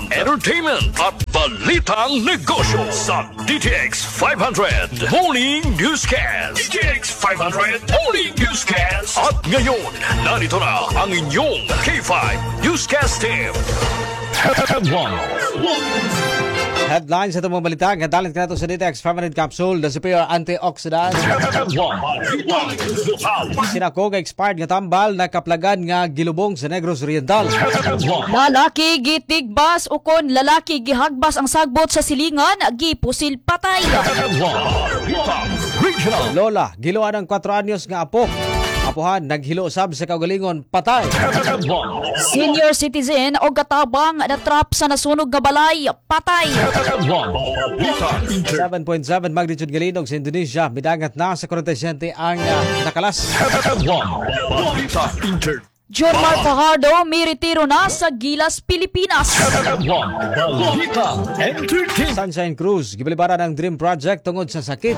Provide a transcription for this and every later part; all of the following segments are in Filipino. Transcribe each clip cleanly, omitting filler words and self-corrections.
entertainment at balitang negosyo sa DTX 500 Morning Newscast. DTX 500 Morning Newscast. At ngayon, narito na ang inyong K5 Newscast team. Headlines sa itong mga balita. Gadalit ka na ito sa DTX 500 Capsule, the superior antioxidant. Sinakog expired nga tambal na kaplagan nga gilubong sa Negros Oriental. Lalaki gitigbas ukon lalaki gihagbas ang sagbot sa silingan, gipusil patay. Lola, giluan ng 4 anyos nga apo. Apuhan, naghilo sab sa kaugalingon, patay. Senior citizen o gatabang na trap sa nasunog nga balay, patay. 7.7 magnitude galinog sa Indonesia. Midangat na sa 47 ang nakalas. John Mark Fajardo may retiro na sa Gilas, Pilipinas. Sunshine Cruise, gibalibara ng Dream Project tungod sa sakit.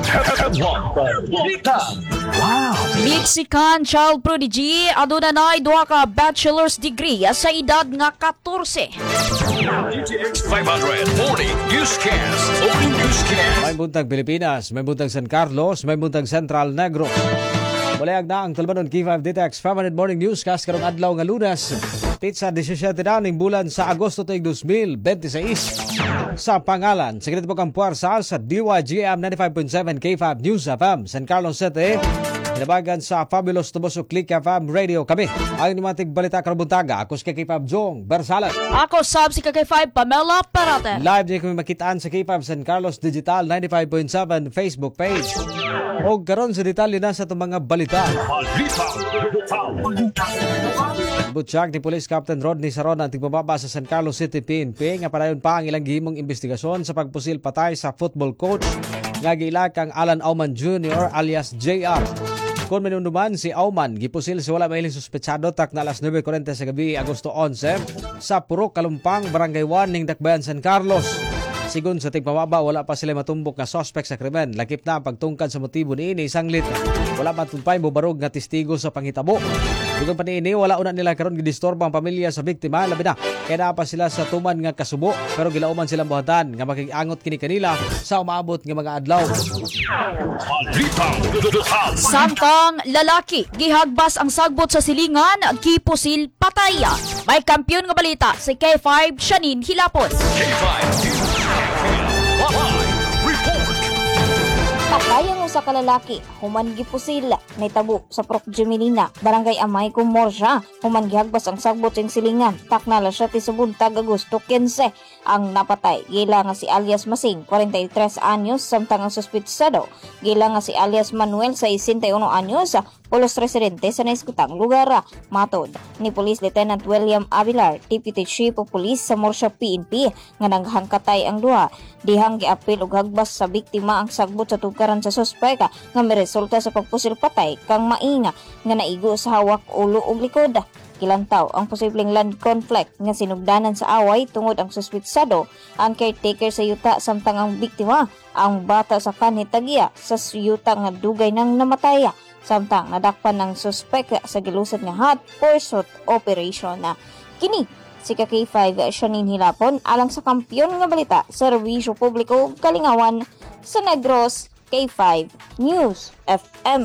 Mexican child prodigy aduna nay duha ka bachelor's degree sa edad nga 14. DTX 500 Morning Newscast. Morning Newscast. May buntag Pilipinas, may buntag San Carlos, may buntag Central Negros. Balayag na ang Talbanon K5 DTX 500 Morning Newscast karong adlaw nga Lunes. Pizza 17 na ning bulan sa Agosto tuig 2026. Sa pangalan, Sekreto po kang puwersa sa DYGM 95.7 K5 News FM San Carlos City. Inabagan sa Fabulous Tuboso Click FM Radio kami. Ang nimatig balita karong buntaga. Ako si K5 Jong Bersalas. Ako sab si K5 Pamela Parate. Live din kami makitaan sa K5 San Carlos Digital 95.7 Facebook page. O karon sa detalye na sa itong mga balita. Butsyag ni Police Captain Rodney Sarona ang tigmababa sa San Carlos City PNP nga padayon pa ang ilang gihimong investigasyon sa pagpusil patay sa football coach nga gilakang Alan Auman Jr. alias JR. Kung minunduman si Auman, gipusil si wala mahiling suspetsado tak na alas 9:40 sa gabi Agosto 11 sa Purok Kalumpang, Barangay 1 ning Dakbayan, San Carlos. Sigun sa tigpamaba, wala pa sila matumbok na suspect sa krimen. Lakip na ang pagtungkad sa motibo ni ini sanglit. Wala matulpay bubarog nga testigo sa panghitabo. Dugang pa ni ini, wala una nila karon gidistorba ang pamilya sa biktima. Labi na, kaya na pa sila sa tuman nga kasubo. Pero gilauman silang buhatan nga makiangot kini kanila sa umaabot nga mga adlaw. Samtang lalaki gihagbas ang sagbot sa silingan, gipusil patay. May kampiyon nga balita si K5 Shanin Hilapon. K5 Report. Patay ang usa ka lalaki, human gipusil, nahitabo sa Proc Gemelina, Barangay Amay, Comorcia. Human gihagbas ang sagbot sing silingan, taknala siya ti sa buntag Agosto 15. Ang napatay, gila nga si alias Masing, 43 anyos, samtang ang suspitsado, gila nga si alias Manuel, 61 anyos, pulos residente sa naiskutang lugar. Matod ni Police Lieutenant William Avilar, Deputy Chief of Police sa Morsia PNP, nga naghangkatay ang duha. Dihang giapil og hagbas sa biktima ang sagbot sa tukaran sa suspek nga may resulta sa pagpusil patay kang mainga nga naigo sa hawak, ulo ug likod. Kilantaw ang posibleng land conflict nga sinugdanan sa away tungod ang suspitsado, ang caretaker sa yuta samtang ang biktima, ang bata sa kanhitagiya sa yuta nga dugay nang namatay. Samtang nadakpan ng suspek sa gilusad nga hot pursuit operation. Kini si K5 Shanin Hilapon alang sa kampiyon nga balita serbisyo publiko Kalingawan sa Negros K5 News FM.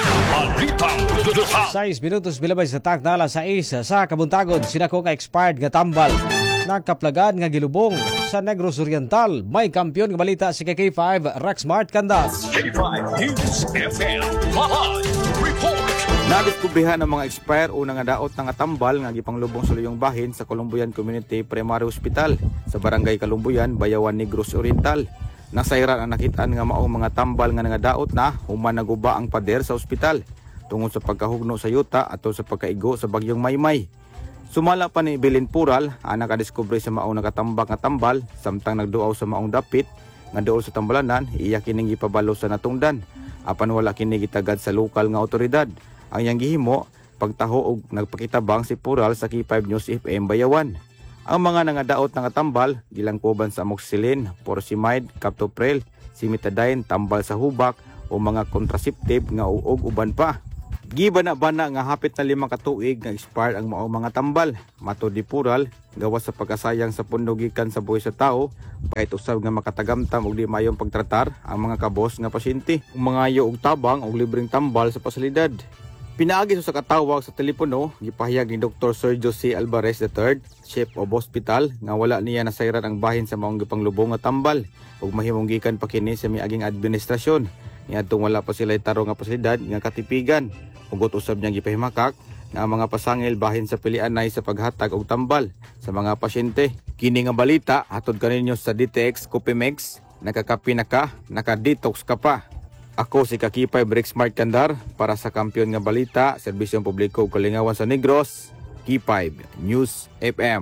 6 minutos bilabay sa taknala sa isa sa kabuntagon. Sinako ka expired nga tambal nagkaplagan nga gilubong sa Negros Oriental. May kampiyon nga balita si K5 Rexmart Candas. K5 News FM Report. Nadiskubrihan ang mga expire o nga daot nga tambal nga gipanglubong sa luyong bahin sa Columbuyan Community Primary Hospital sa Barangay Kalumbuyan, Bayawan, Negros Oriental. Nasairan ang nakitaan nga maong mga tambal nga daot na human naguba ang pader sa ospital tungod sa pagkahugno sa yuta ato sa pagkaigo sa bagyong Maymay. Sumala pa ni Bilin Pural ang nakadiskubre sa maong nakatambak nga tambal samtang nagduaw sa maong dapit nga duol sa tambalanan, iya kining gipabalo sa natungdan apan wala kini gitagad sa lokal nga otoridad. Ang iyang gihimo, pagtaho og nagpakitabang si Pural sa K5 News FM Bayawan. Ang mga nangadaot nga tambal, gilangkuban sa amoxicillin, porcimide, captopril, cimetidine, tambal sa hubak o mga contraceptive nga uog uban pa. Gibana-bana nga hapit na 5 ka tuig nga expired ang maong mga tambal. Matod di Pural, gawas sa pagkasayang sa pundo gikan sa buhay sa tao, pahit usab nga makatagamtam og di mayong pagtratar ang mga kabos nga pasyente. Umangayo og tabang og libreng tambal sa pasilidad. Pinaagi sa katawag sa telepono, gipahayag ni Dr. Sergio C. Alvarez III, Chief of Hospital, nga wala niya nasayran ang bahin sa maong gipanglubong nga tambal ug mahimong gikan pa kini sa miaging administrasyon. Niadtong wala pa sila tarong nga pasilidad nga katipigan. Ugot usab niyang gipahimakak nga ang mga pasangil bahin sa pilianay sa paghatag og tambal sa mga pasyente. Kini nga balita hatod kaninyo sa DTX Copimex. Nakakapi na ka, naka-detox ka pa. Ako si Kakipay Brixmart Kandar para sa Kampiyon nga Balita, Serbisyong Publiko ug Kalingawan sa Negros, K5 News FM.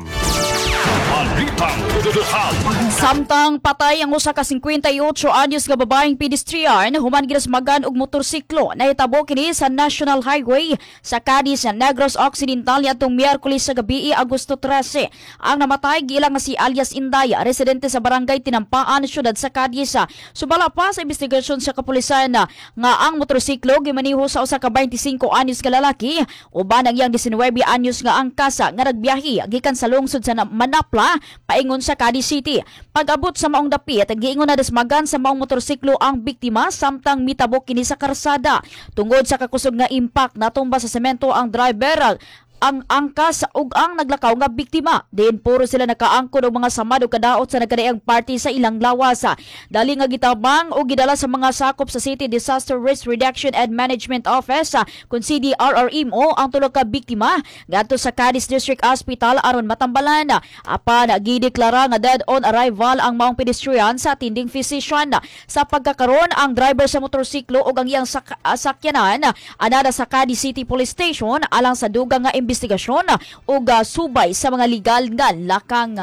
Balitang tututuhan. Samtang patay ang usa ka 58 anyos nga babaeng pedestrian human ginasmagan og motorsiklo nahitabo kini sa National Highway sa Cadiz, Negros Occidental niadtong Miyerkules sa gabi, Agosto 13. Ang namatay giilang nga si alias Indaya, residente sa barangay Tinampaan, syudad sa Cadiz. Subala pa sa investigasyon sa kapulisan nga ang motorsiklo gimaniho sa usa ka 25 anyos nga lalaki uban ang iyang 19 anyos nga angkasa nga nagbiyahe gikan sa lungsod sa Manapla paingon sa Cadiz City. Pag-abot sa maong dapit, giingon na dasmagan sa maong motorsiklo ang biktima samtang mitabok kini sa karsada. Tungod sa kakusog nga impact, natumba sa semento ang driver, ang angkas ug ang naglakaw nga biktima. Diin puro sila nakaangkon og mga samad ug kadaot sa nagkadaang party sa ilang lawas. Dali nga gitabang o gidala sa mga sakop sa City Disaster Risk Reduction and Management Office kun CDRRMO ang tulo ka biktima ngadto sa Cadiz District Hospital aron matambalan. Apan gideklara nga dead on arrival ang maong pedestrian sa attending physician. Sa pagkakaron, ang driver sa motorsiklo ug ang iyang sakyanan anada sa Cadiz City Police Station alang sa dugang nga investigasyon o subay sa mga legal nga lakang.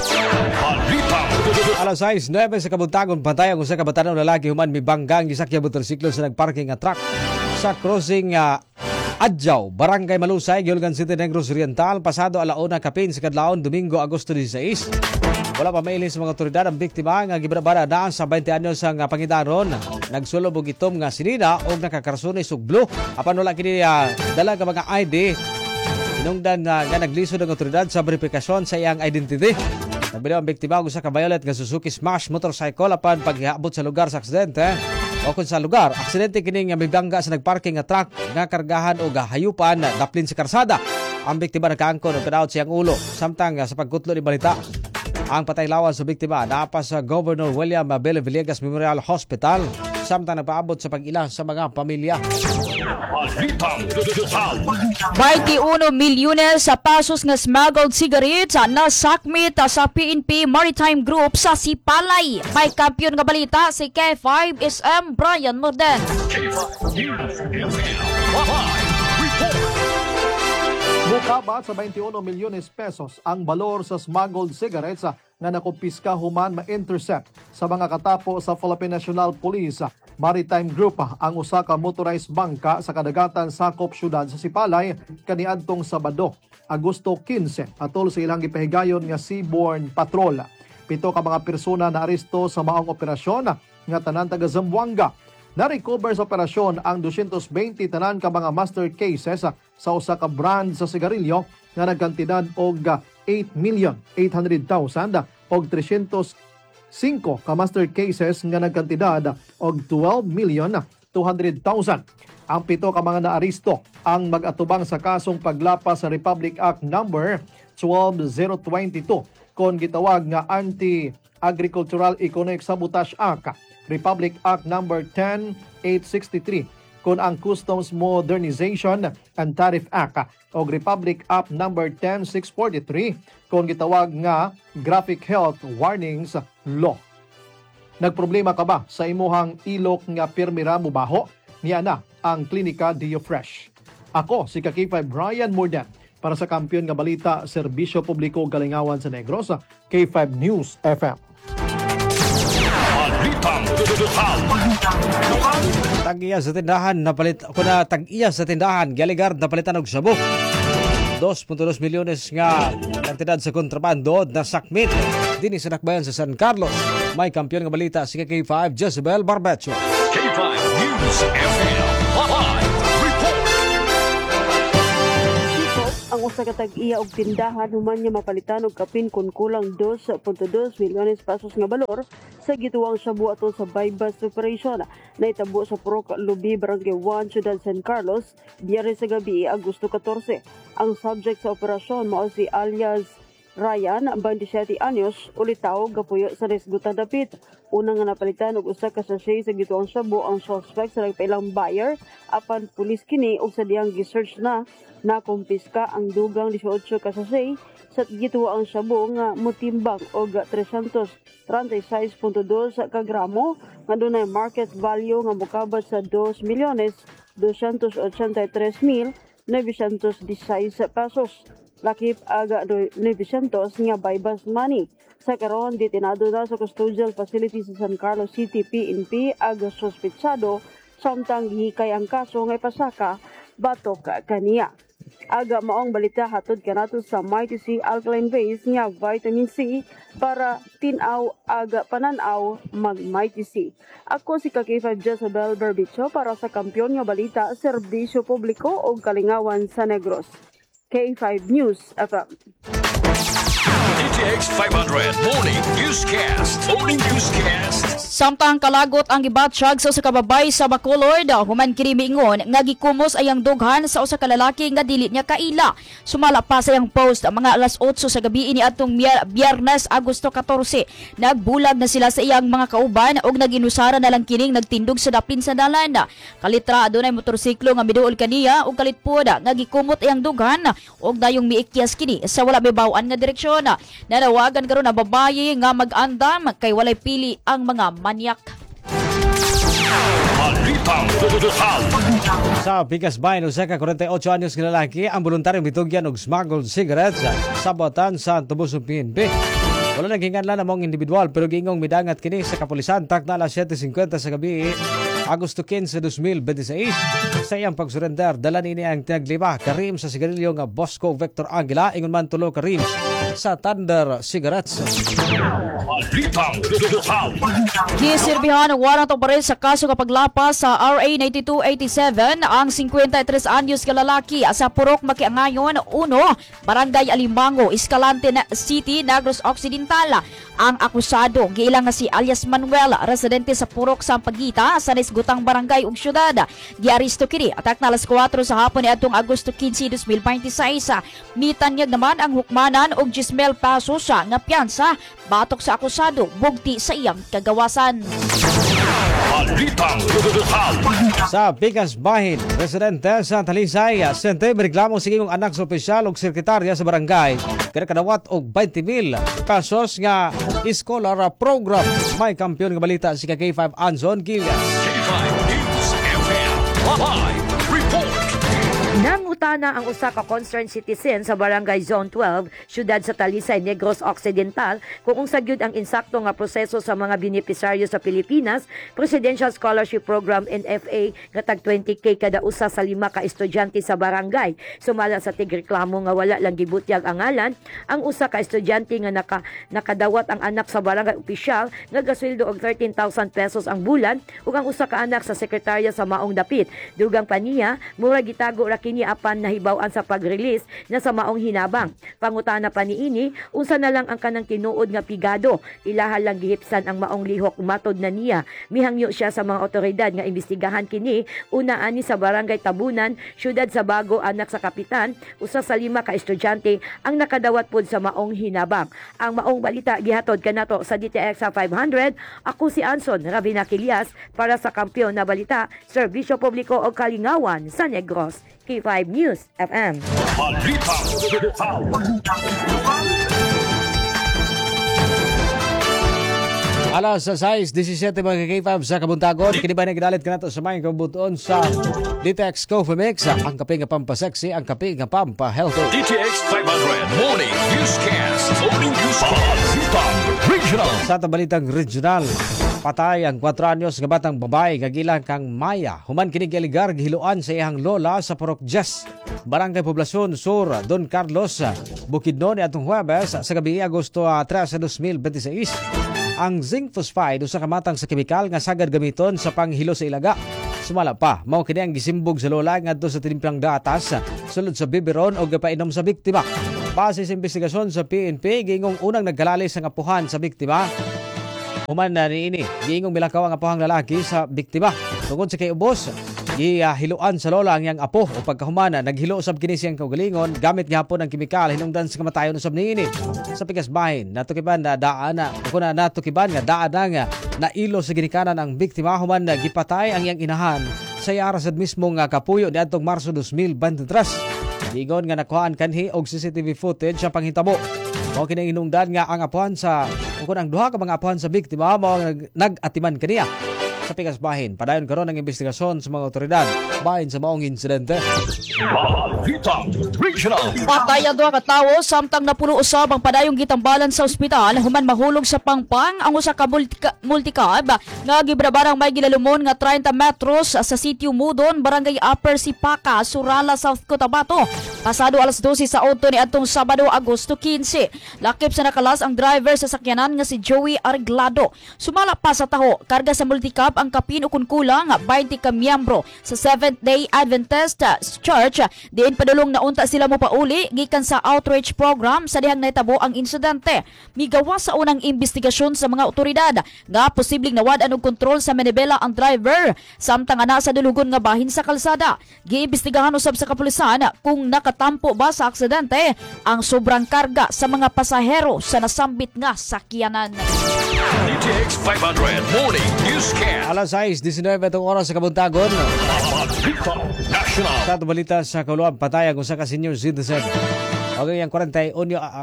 Balitang tututuhan. Alas 6:09 sa kabuntagon, patay ang usa ka batan-aw lalaki human mibanggang gisakya motorsiklo sa nagparking nga truck sa crossing Adjaw, Barangay Malusay, Giulgan City, Negros Oriental, pasado alauna kapin sa kadlawon Domingo, Agosto 16. Wala pa mailin sa mga otoridad ang biktima nga gibarabara na sa 20 anyos ang pangidaron. Nagsulob og itom nga sinina og nakakarsones og blue. Apan wala kini dala ka mga ID. Inungdan nga naglisod ang otoridad sa verifikasyon sa iyang identity. Nabili ang biktima og usa ka violet nga Suzuki Smash motorcycle apan paghiabot sa lugar sa aksidente. O kung sa lugar, aksidente kini nga mibangga sa nagparking nga truck nga kargahan o hayupan daplin sa karsada. Ang biktima nakaangkon og kadaot siyang ulo. Samtang sa pagkutlo ni balita, ang patay lawas sa biktima naapa sa Governor William Abel Villegas Memorial Hospital. Samtang nagpaabot sa pag-ila sa mga pamilya. Balitang tututuhan. 21 milyones sa pesos nga smuggled cigarettes na sakmit sa PNP Maritime Group sa Sipalay. May kampiyon nga balita si K5 SM Brian Morden. K5 News FM. Live report. Mukaba sa 21 milyones pesos ang balor sa smuggled cigarettes nga nakumpiska human ma-intercept sa mga katapo sa Philippine National Police Maritime Group ang usa ka motorized bangka sa kadagatan sakop syudad sa Sipalay kaniadtong Sabado, Agosto 15 atol sa ilang gipahigayon nga seaborne patrol. 7 ka mga persona na aresto sa maong operasyon nga tanan taga Zamboanga. Na-recover sa operasyon ang 220 tanan ka mga master cases sa usa ka brand sa sigarilyo nga nagkantidad og 8,800,000 og 305 ka master cases nga nagkantidad og 12,200,000. Ang 7 ka mga naaresto ang mag-atubang sa kasong paglapas sa Republic Act number 12022 kon gitawag nga Anti-Agricultural Economic Sabotage Act, Republic Act number 10863 kon ang Customs Modernization and Tariff Act o Republic Act number 10643 kon gitawag nga Graphic Health Warnings Law. Nagproblema ka ba sa imuhang ilok nga pirmira mo baho? Niya na ang Klinika Dio Fresh. Ako si Kakipay Brian Morden para sa Kampiyon nga Balita, Serbisyo Publiko Galingawan sa Negros, K5 News FM. Balitang tututuhan. Tag-iya sa tindahan napalit kuna tag-iya sa tindahan Galigard napalitan og sabok. 2.2 milyones nga kantidad sa kontrabando na sakmit dinhi sa Nakbayan sa San Carlos. May kampiyon nga balita si K5 Jezebel Barbecho. K5 News FM. Live report. Ang usa ka tag-iya og tindahan human niya mapalitan og kapin kun kulang 2.2 milyones pesos nga balor sa gituwang shabu atol sa buy-bust operation. Naitabo sa Purok Lubi, Barangay 1, Ciudad San Carlos, Biyernes sa gabi, Agosto 14. Ang subject sa operasyon mao si alias Ryan, 27 anyos, ulitaw gapuyo sa resgutan dapit. Unang nga napalitan og usa ka sachet sa gituang shabu ang suspect sa nagpailang buyer apan pulis kini og sa diyang gi-search na nakumpiska ang dugang 18 ka sachet sa gituang shabu nga motimbang og 336.2 ka gramo nga dunay market value nga mokabot sa 2,283,916 pesos. Lakip aga 900 nga buy-bust money. Sa karon detinado na sa custodial facility sa San Carlos City PNP aga suspetsado samtang gihikay ang kaso nga ipasaka batok kaniya. Aga maong balita hatod kanato sa Mighty C Alkaline Base nga vitamin C para tinaw aga pananaw mag Mighty C. Ako si K5 Jezebel Berbicho para sa Kampiyon nga Balita, Serbisyo Publiko o Kalingawan sa Negros. K5 News FM. DTX 500 Morning Newscast. Morning Newscast. Samtang kalagot ang gibatsyag sa usa ka babay sa Bacolod, human kini miingon nga gikumos ayang dughan sa usa ka lalaki nga dili niya kaila. Sumala pa sa iyang post mga alas 8 sa gabi ini atong Biyernes, Agosto 14. Nagbulag na sila sa iyang mga kauban og naginusara na lang kining nagtindog sa dapin sa dalan. Kalitra adunay motorsiklo nga miduol kaniya og kalitpod nga gikumot iyang dughan og dayong miikyas kini sa wala bibaw-an nga direksyon. Nanawagan karon na babayi nga mag-andam kay walay pili ang mga manyak. Balitang total. Sa Pikas Bayan, usa ka 48 anyos nga lalaki ang voluntaryong bitugyan og smuggled cigarettes sa Batan sa Tubos ng PNP. Wala naghinganlan namong individual pero gingong midangat kini sa kapulisan takna alas 7:50 sa gabi Agosto 15, 2026. Sa iyang pagsurrender, dala nini ang tinagliba karim sa sigarilyo nga Bosco Vector Aguila, ingon man tulo karim sa Thunder Cigarettes. Balitang total. Gisirbihan ng warrant of arrest sa kaso kapaglapas sa RA 9287 ang 53 anyos ka lalaki sa Purok Makiangayon 1, Barangay Alimango, Escalante City, Negros Occidental. Ang akusado giilang nga si alias Manuel, residente sa Purok Sampaguita sa Nisgutang Barangay ug Syudad. Giaristo kini atak na alas 4 sa hapon ni atong Agosto 15, 2026. Mitanyag naman ang hukmanan og 10,000 pesos nga piyansa batok sa akusado bugti sa iyang kagawasan. Balitang total. Sa Pikas Bahin, residente sa Talisay, sente reklamo sa iyong anak sa opisyal ug sekretarya sa barangay. Kaya kadawat og 20,000 pesos nga scholar program. May kampiyon nga balita si K5 Anson Gillias. K5 News FM. Live report. Nangutana ang usa ka concerned citizen sa Barangay Zone 12, Syudad sa Talisay, Negros Occidental, kung unsa gyud ang insakto nga proseso sa mga benepisaryo sa Pilipinas Presidential Scholarship Program NFA nga tag 20K kada usa sa 5 ka estudyante sa barangay. Sumala sa tigreklamo nga wala lang gibutyag ang ngalan ang usa ka estudyante nga nakadawat ang anak sa barangay opisyal nga gasweldo og 13,000 pesos ang bulan ug ang usa ka anak sa sekretarya sa maong dapit. Dugang pa niya, mura gitago ra kini apan nahibaw-an sa pag-release na sa maong hinabang. Pangutana pa niini, unsa na lang ang kanang tinuod nga pigado. Ilahal lang gihipsan ang maong lihok matod na niya. Mihangyo siya sa mga otoridad nga imbestigahan kini. Una ani sa Barangay Tabunan, Syudad sa Bago, anak sa kapitan, usa sa 5 ka estudyante ang nakadawat pod sa maong hinabang. Ang maong balita gihatod kanato sa DTX 500. Ako si Anson Ravina Quilias para sa Kampiyon na Balita, Serbisyo Publiko o Kalingawan sa Negros. K5 News FM. Balitang total. Alas sa 6:17 mga K5 sa kabuntagon. Kini ba nagdalit ka na to sa mga kabutuon sa DTX Coffee Mix, ang kape nga pampasexy, ang kape nga pampahealthy. DTX 500 Morning Newscast. Morning Newscast. Balitang Regional. Sa tabalitang regional, patay ang 4 anyos nga batang babae nga gilang kang Maya. Human kini gialigar gihiluan sa iyang lola sa Purok Jes, Barangay Poblacion Sur, Don Carlos, Bukidnon ni atong Huwebes sa gabi Agosto 13, 2026. Ang zinc phosphide usa ka matang sa kemikal nga sagad gamiton sa panghilo sa ilaga. Sumala pa, mao kini ang gisimbog sa lola ngadto sa tinimplang gatas sulod sa biberon o gapainom sa biktima. Base sa investigasyon sa PNP, giingong unang nagkalalis ang apuhan sa biktima. Human na niini, giingong milakaw ang apuhang lalaki sa biktima. Tungod sa kayubos, hiluan sa lola ang yang apo o pagkahumana naghilo usab kini siyang kaugalingon gamit gihapon ang kemikal hinungdan sa kamatayon usab niini. Sa pikas bahin, natukiban na daana, kuna natukiban nga daana nga nailo sa ginikanan ang biktima human na gipatay ang yang inahan sa yarasad mismo nga kapuyo niadtong Marso 2023. Giingon nga nakuhaan kanhi og CCTV footage sa panghitabo. Mao kini hinungdan nga ang apuhan sa kung ang duha ka mga apuhan sa biktima mao nag-atiman kaniya. Sa pikas bahin, padayon karon ang investigasyon sa mga otoridad bahin sa maong insidente. Balita Regional. Patay ang duha ka tawo samtang napuno usab ang padayong gitambalan sa ospital human mahulog sa pangpang ang usa ka multicab nga gibrabarang may gilalumon nga 30 metros sa sitio Mudon, Barangay Upper Sipaka, Surala, South Cotabato. Pasado alas 12 sa auto ni atong Sabado, Agosto 15. Lakip sa nakalas ang driver sa sakyanan nga si Joey Arglado. Sumala pa sa taho, karga sa multicab ang kapin ukon kulang 20 ka miyembro sa Seventh-day Adventist Church. Diin padulong naunta sila mo pauli gikan sa outreach program sa dihang naitabo ang insidente. Migawa sa unang investigasyon sa mga otoridad nga posibleng nawad og kontrol sa manibela ang driver samtang ana sa dulugon nga bahin sa kalsada. Giimbestigahan usab sa kapulisan kung nakatampo ba sa aksidente ang sobrang karga sa mga pasahero sa nasambit nga sakyanan. DTX 500 Morning Newscast. Alas 6:19 itong oras sa kabuntagon. Balita National. Sa balita sa kauluan, patay ang usa ka senior citizen. Okay, ang 48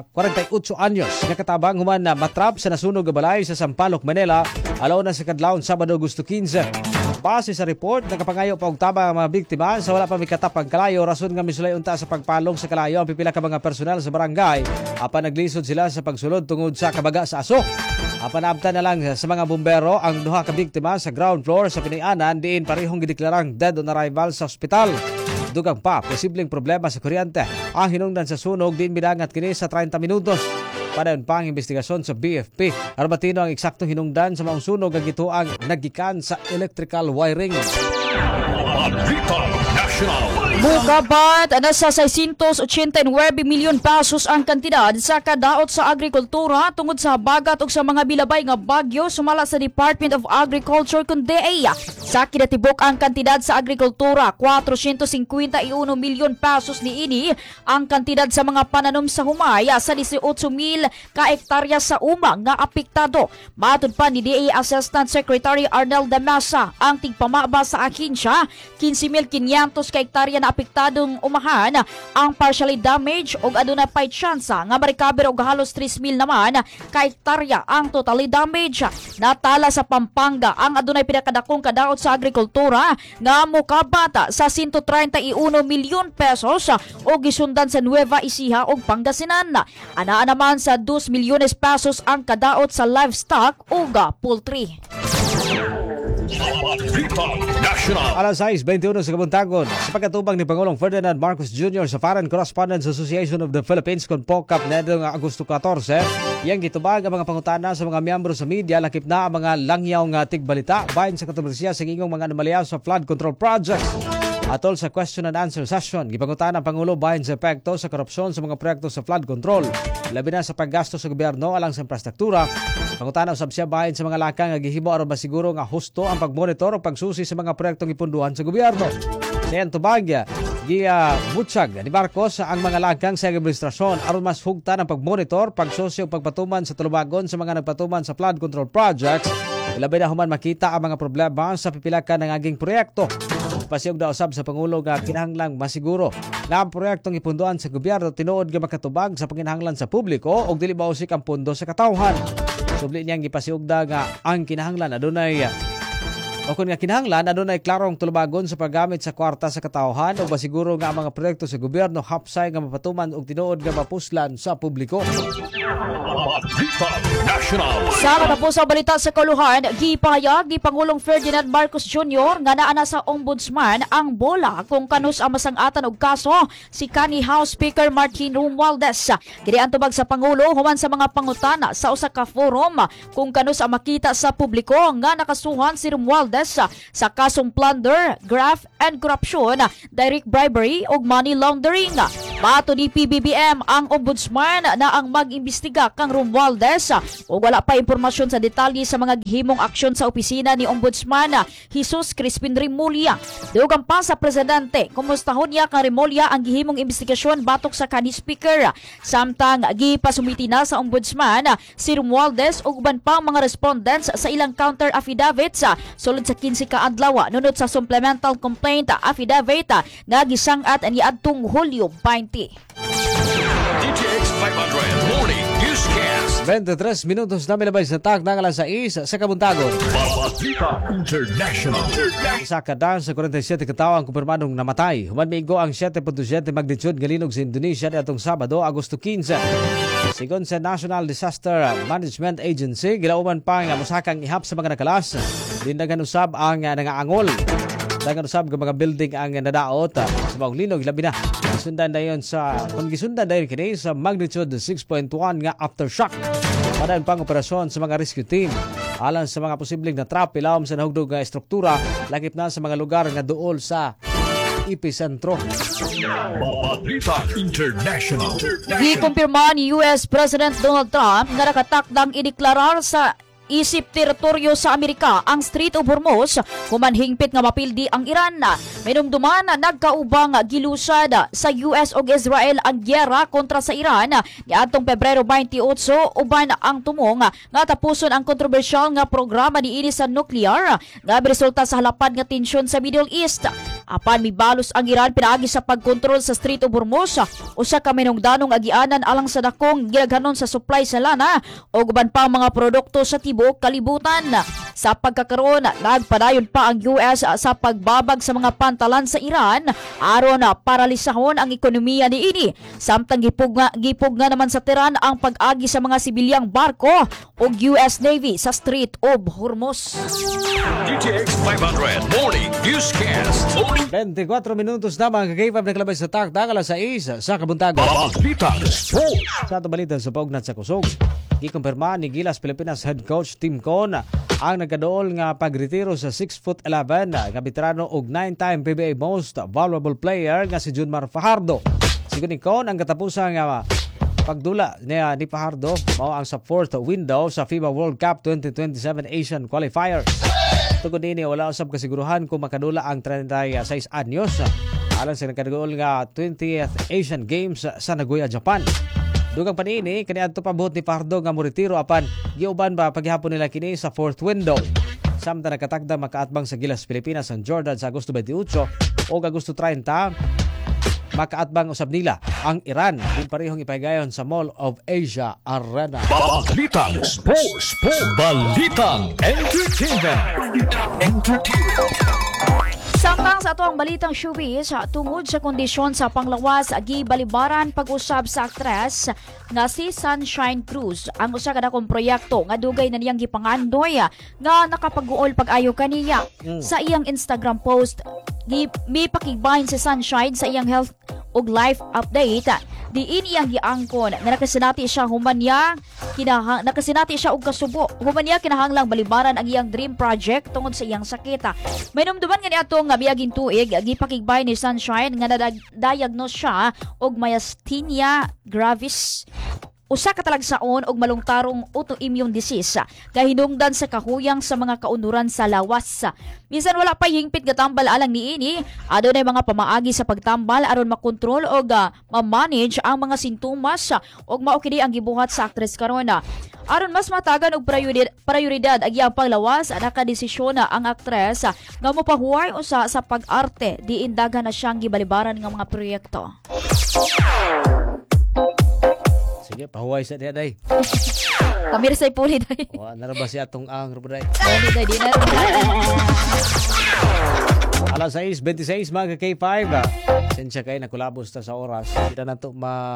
anyos nakatabang human na matrap sa nasunog nga balay sa Sampaloc, Manila, alaw na sa kadlawon Sabado, Agosto 15. Base sa report, nakapangayo pa og tabang ang mga biktima sa wala pa mikatap ang kalayo rason nga misulay unta sa pagpalong sa kalayo ang pipila ka mga personal sa barangay apan naglisod sila sa pagsulod tungod sa kabaga sa aso. Apan naabtan na lang sa mga bumbero ang duha ka biktima sa ground floor sa Pinayanan diin parehong gideklarang dead on arrival sa ospital. Dugang pa, posibleng problema sa kuryente. Ang hinungdan sa sunog din bidangat kini sa 30 minutos. Padayon pa ang investigasyon sa BFP. Arbatino ang eksaktong hinungdan sa maong sunog ang gituang nagikan sa electrical wiring. Balita National. Mukabat nasa 689 milyon pesos ang kantidad sa kadaot sa agrikultura tungod sa habagat ug sa mga bilabay nga bagyo sumala sa Department of Agriculture kun DA. Sa kinatibok ang kantidad sa agrikultura 451 milyon pesos niini ang kantidad sa mga pananom sa humaya sa 18,000 ka hektarya sa umang nga apektado. Matud pa ni DA Assistant Secretary Arnel Damasa ang tigpamaba sa ahinsya 15,500 ka hektarya na apektadong umahan ang partially damaged ug aduna pay tsansa nga ma-recover og halos 3,000 naman ka hektarya ang totally damaged. Natala sa Pampanga ang adunay pinakadakong kadaot sa agrikultura nga mokabata sa 131 milyon pesos o gisundan sa Nueva Ecija ug Pangasinan. Anaa naman sa 2 milyones pesos ang kadaot sa livestock ug poultry. Balita National. Alas 6:21 sa kabuntagon. Sa pagkatubang ni Pangulong Ferdinand Marcos Jr. sa Foreign Correspondents Association of the Philippines kon POCAP na Agosto 14, iyang gitubag ang mga pangutana sa mga miyembro sa media lakip na ang mga langyaw nga tigbalita bahin sa kontrobersiya sa ingong mga anomalya sa flood control projects. Atol sa question and answer session, gipangutana ang Pangulo bahin sa epekto sa korupsyon sa mga proyekto sa flood control, labi na sa paggasto sa gobyerno alang sa infrastruktura. Pangutana usab siya bahin sa mga lakang nga gihimo aron masiguro nga husto ang pagmonitor o pagsusi sa mga proyektong ipunduhan sa gobyerno. Sa tubag, butsag ni Marcos ang mga lakang sa administrasyon aron mas hugtan ang pagmonitor, pagsusi o pagpatuman sa tulubagon sa mga nagpatuman sa flood control projects. Labi na human makita ang mga problema sa pipila ka ng aging proyekto. Pasiyog na usab sa Pangulo nga kinahanglang masiguro na ang proyektong ipunduan sa gobyerno tinuod nga makatubag sa panginahanglan sa publiko o dili mausik ang pundo sa katawhan. Subli niyang gipasiog na nga ang kinahanglan adunay o kung nga kinahanglan adunay klarong tulubagon sa paggamit sa kwarta sa katawhan o masiguro nga ang mga proyekto sa gobyerno hapsay nga mapatuman og tinuod nga mapuslan sa publiko. Balita National. Sa matapos sa balita sa kauluhan, gipahayag ni Pangulong Ferdinand Marcos Jr. nga naa na sa Ombudsman ang bola kung kanus ang masang-atan og kaso si kanhi House Speaker Martin Romualdez. Kini ang tubag sa Pangulo human sa mga pangutana sa usa ka forum kung kanus ang makita sa publiko nga nakasuhan si Romualdez Romualdez sa kasong plunder, graft, and corruption, direct bribery ug money laundering. Bato ni PBBM ang ombudsman na ang mag-imbestiga kang Romualdez ug wala pa impormasyon sa detalye sa mga gihimong aksyon sa opisina ni Ombudsman Jesus Crispin Remulla. Dugang pa sa presidente, kumustahon niya kang Remulla ang gihimong investigasyon batok sa kanhi speaker. Samtang gipasumiti na sa ombudsman si Romualdez ug uban pang mga respondents sa ilang counter affidavits sulod sa 15 ka adlaw nunod sa supplemental complaint affidavit nga gisang-at niadtong Hulyo 20. DTX 500 Morning Newscast. 23 minutos na milabay sa tag ng alas 6 sa Kabuntagon. Balita International. Isa ka dan sa 47 katao ang kumpirmadong namatay. Human migo ang 7.7 magnitude galinog sa Indonesia atong Sabado, Agosto 15. Sigon sa National Disaster Management Agency, gilauman pa nga musakang ihap sa mga nakalas. Dindagan usab ang nangaangol. Dagan usab ng mga building ang nadaot sa mga linog labi na. Gisundan dayon kini sa magnitude 6.1 nga aftershock. Padayon pang operasyon sa mga rescue team alang sa mga posibleng natrap ilawom sa nahugdog nga estruktura lakip na sa mga lugar nga duol sa epicentro. Balita International. Gikumpirma ni US President Donald Trump nga nakatakdang ideklarar sa isip teritoryo sa Amerika ang Strait of Hormuz human hingpit nga mapildi ang Iran. Minumduman nagkaubang gilusad sa US ug Israel ang gyera kontra sa Iran niadtong Pebrero 28 uban ang tumong nga tapuson ang kontrobersyal nga programa niini sa nuclear nga resulta sa halapad nga tensyon sa Middle East. Apan mibalos ang Iran pinaagi sa pagkontrol sa Strait of Hormuz, usa ka minungdanong agianan alang sa dakong ginaghanon sa supply sa lana ug uban pa mga produkto sa tibuok kalibutan. Sa pagkakaroon, nagpadayon pa ang US sa pagbabag sa mga pantalan sa Iran aron paralisahon ang ekonomiya niini. Samtang gipugna naman sa Tehran ang pag-agi sa mga sibilyang barko ug US Navy sa Strait of Hormuz. DTX 500 Morning Newscast. 24 minutos na mga kagaypab na kalabay sa taktak alas 6 sa Kabuntagon. Balita Sports. Sa ito balita sa paugnat sa kusog, ikumpirma ni Gilas Pilipinas head coach Tim Con ang nagkadool nga pagretiro sa 6'11" nga veterano ug 9-time PBA Most Valuable Player nga si Junmar Fajardo. Sigon ni Con ang katapusan nga pagdula niya ni Fajardo mao ang sa fourth window sa FIBA World Cup 2027 Asian Qualifiers. Tugod ini wala usab kasiguruhan kung makadula ang 36 anyos alang sa nagkadool nga 20th Asian Games sa Nagoya, Japan. Dugang panini kaniadto pa buot ni Fajardo nga moretiro apan giuban ba paghihapon nila kini sa fourth window. Samtang nakatagda makaatbang sa Gilas Pilipinas ang Jordan sa Agosto 28 o Agosto 30 makaatbang usab nila ang Iran din parehong ipahigayon sa Mall of Asia Arena. Balita Sports. Balita Entertainment. Samtang sa ato ang balitang showbiz, tungod sa kondisyon sa panglawas, gibalibaran pag-usab sa aktres nga si Sunshine Cruz. Ang usa ka dakong proyekto nga dugay na niyang gipangandoy nga nakapag-uol pag-ayo kaniya. Sa iyang Instagram post, may pakigbahin si Sunshine sa iyang health ug life update. Diin iyang giangkon nga nakasinati siya og kasubo. Human niya kinahanglang balibaran ang iyang dream project tungod sa iyang sakit. May numduman nga niadto nga miaging tuig gipakigbay ni Sunshine nga na-diagnose siya og myasthenia gravis. Usa ka talagsaon og malungtarong autoimmune disease kay hinungdan sa kahuyang sa mga kaunuran sa lawas. Minsan wala pa hingpit nga tambal alang niini, adunay mga pamaagi sa pagtambal aron makontrol og ma-manage ang mga sintomas og mao kini ang gibuhat sa aktres karon. Aron mas matagan og prioridad ang iyang panglawas, nakadesisyon ang aktres nga mopahuway usa sa pag-arte diin daghan na siyang gibalibaran nga mga proyekto. Sige, pahuway sa diya day. Kamir say puli day. O, narabas siya itong ang rubuday. Puli day, di na. Alas 6:26 mga K5. Sensya kayo nakulabos ta sa oras. Kita na ito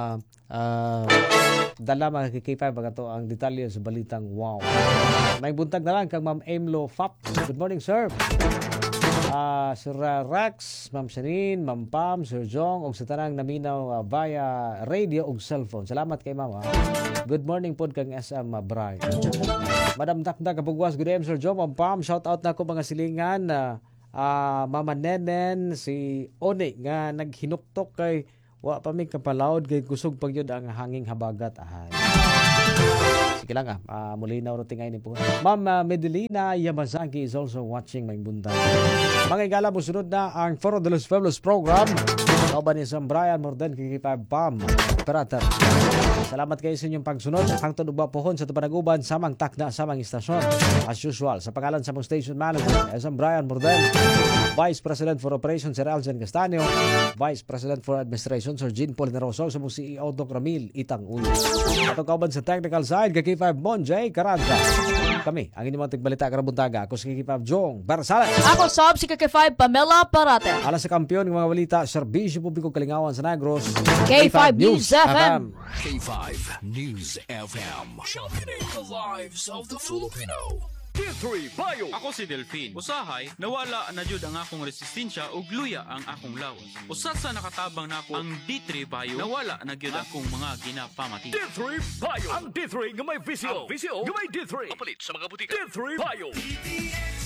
dala mga K5 mga ito ang detalye sa balitang wow. May buntag na lang kang Ma'am Emlo Fap. Good morning, sir. Sir Rex, Ma'am Shanin, Ma'am Pam, Sir Jong, og sa tanang naminaw via radio og cellphone. Salamat kay Ma'am. Good morning pod kang SM Brian. Madam Dakda Kabugwas, good evening Sir Joe, Ma'am Pam, shout out na ko mga silingan Mama Nenen, si Oni nga naghinuktok kay wa pa mi kapalawd kay kusog pagyud ang hanging habagat. Sige lang muli na uro tingay ni po. Ma'am Medelina Yamazaki is also watching may buntag. Mga igala mo sunod na ang Foro de los Pueblos program. Kauban ni Sam Brian Morden kikipag Pam Operator. Salamat kayo sa inyong pagsunod. Hangtod ug pohon sa tupanag-uban samang takna samang istasyon. As usual, sa pangalan sa mong station manager, Sam Brian Morden, Vice President for Operations Sir Aljan Castaño, Vice President for Administration Sir Jean Paul Neroso, sa mong CEO Doc Ramil Itang Ulo. Atong kauban sa technical side, kikipag Monjay Carranza. Kami, ang inyong tigbalita karabuntaga. Ako si kikipag Jong Barsales. Ako sab si K5 Pamela Parate. Alas sa kampiyon ng mga balita, serbisyo publiko kalingawan sa Negros. K5 News FM. K5 News FM. Championing the lives of the Filipino. D3 Bio. Ako si Delphine. Usahay, nawala na jud ang akong resistensya ug luya ang akong lawas. Usa sa nakatabang nako ang D3 Bio, nawala na gyud akong mga ginapamati. D3 Bio. Ang D3 nga may visyo. Ang visyo nga may D3. Kapalit sa mga butika. D3 Bio.